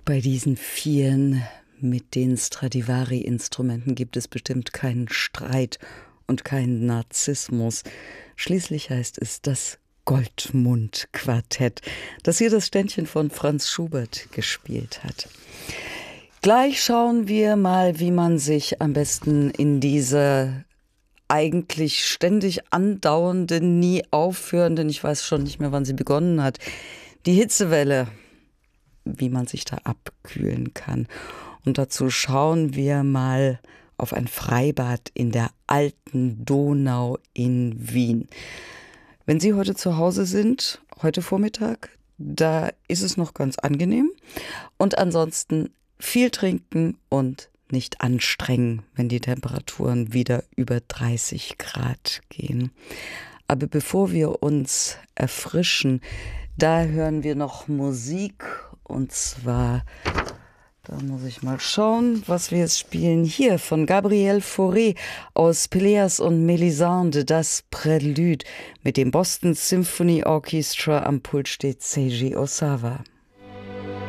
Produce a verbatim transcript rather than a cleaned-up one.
Bei diesen Vieren mit den Stradivari-Instrumenten gibt es bestimmt keinen Streit und keinen Narzissmus. Schließlich heißt es das Goldmund-Quartett, das hier das Ständchen von Franz Schubert gespielt hat. Gleich schauen wir mal, wie man sich am besten in diese eigentlich ständig andauernden, nie aufhörenden, ich weiß schon nicht mehr, wann sie begonnen hat, die Hitzewelle, wie man sich da abkühlen kann. Und dazu schauen wir mal auf ein Freibad in der alten Donau in Wien. Wenn Sie heute zu Hause sind, heute Vormittag, da ist es noch ganz angenehm. Und ansonsten viel trinken und nicht anstrengen, wenn die Temperaturen wieder über dreißig Grad gehen. Aber bevor wir uns erfrischen, da hören wir noch Musik, und zwar, da muss ich mal schauen, was wir jetzt spielen. Hier von Gabriel Fauré aus Péléas und Mélisande, das Prälude. Mit dem Boston Symphony Orchestra am Pult steht Seiji Osawa.